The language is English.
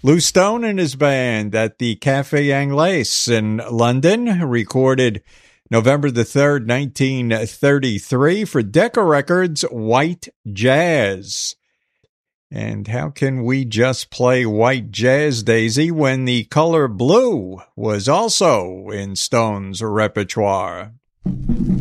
Lou Stone and his band at the Café Anglais in London recorded November the 3rd, 1933 for Decca Records, White Jazz. And how can we just play white jazz, Daisy, when the color blue was also in Stone's repertoire?